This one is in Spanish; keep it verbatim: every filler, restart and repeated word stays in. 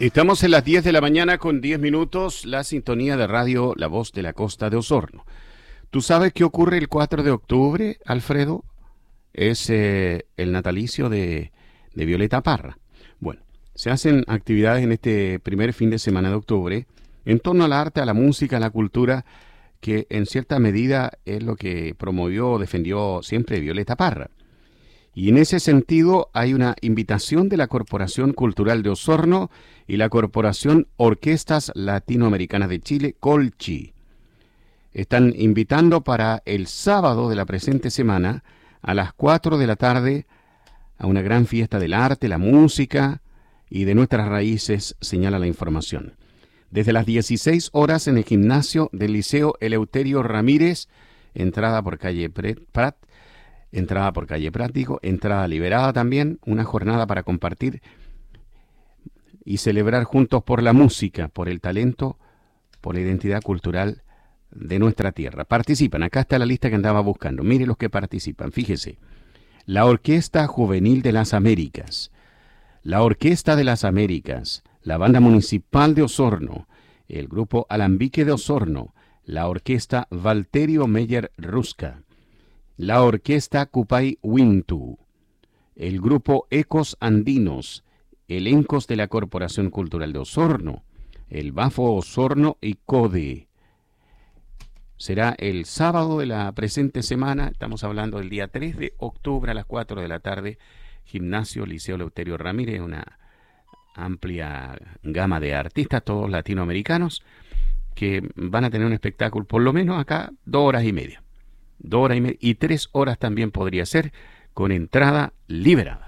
Estamos en las diez de la mañana con diez minutos, la sintonía de radio La Voz de la Costa de Osorno. ¿Tú sabes qué ocurre el cuatro de octubre, Alfredo? Es eh, el natalicio de, de Violeta Parra. Bueno, se hacen actividades en este primer fin de semana de octubre en torno al arte, a la música, a la cultura, que en cierta medida es lo que promovió o defendió siempre Violeta Parra. Y en ese sentido hay una invitación de la Corporación Cultural de Osorno y la Corporación Orquestas Latinoamericanas de Chile, Colchi. Están invitando para el sábado de la presente semana a las cuatro de la tarde a una gran fiesta del arte, la música y de nuestras raíces, señala la información. Desde las dieciséis horas en el gimnasio del Liceo Eleuterio Ramírez, entrada por calle Prat, entrada por calle Prat, digo, entrada liberada también, una jornada para compartir y celebrar juntos por la música, por el talento, por la identidad cultural de nuestra tierra. Participan, acá está la lista que andaba buscando, mire los que participan, fíjese. La Orquesta Juvenil de las Américas, la Orquesta de las Américas, la Banda Municipal de Osorno, el Grupo Alambique de Osorno, la Orquesta Valterio Meyer Rusca, la Orquesta Cupay Wintu, el Grupo Ecos Andinos, elencos de la Corporación Cultural de Osorno, el Bafo Osorno y CODE. Será el sábado de la presente semana, estamos hablando del día tres de octubre a las cuatro de la tarde, Gimnasio Liceo Eleuterio Ramírez, una amplia gama de artistas, todos latinoamericanos, que van a tener un espectáculo, por lo menos acá, dos horas y media. Dos horas y media, y tres horas también podría ser, con entrada liberada.